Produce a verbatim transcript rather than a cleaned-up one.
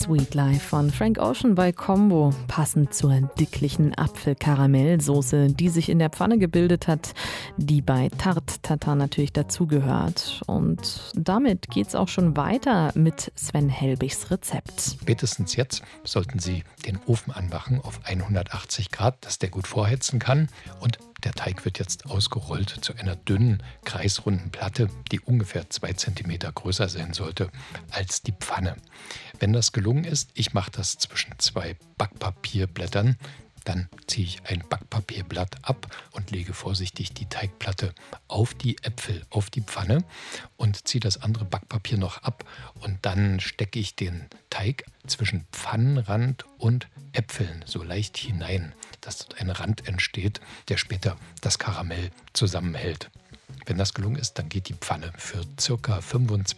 Sweet Life von Frank Ocean bei Combo, passend zur dicklichen Apfelkaramellsoße, die sich in der Pfanne gebildet hat, die bei Tarte Tatin natürlich dazugehört. Und damit geht's auch schon weiter mit Sven Helbigs Rezept. Spätestens jetzt sollten Sie den Ofen anmachen auf hundertachtzig Grad, dass der gut vorheizen kann. Und der Teig wird jetzt ausgerollt zu einer dünnen, kreisrunden Platte, die ungefähr zwei Zentimeter größer sein sollte als die Pfanne. Wenn das gelungen ist, ich mache das zwischen zwei Backpapierblättern, dann ziehe ich ein Backpapierblatt ab und lege vorsichtig die Teigplatte auf die Äpfel, auf die Pfanne und ziehe das andere Backpapier noch ab und dann stecke ich den Teig zwischen Pfannenrand und Äpfeln so leicht hinein, dass dort ein Rand entsteht, der später das Karamell zusammenhält. Wenn das gelungen ist, dann geht die Pfanne für ca. fünfundzwanzig